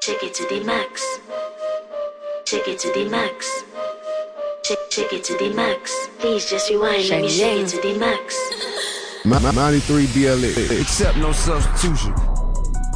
Take it to the max. Take it to the max. Take it to the max. Please just rewind. Let me shake it to the max. 93 BLA. Accept no substitution.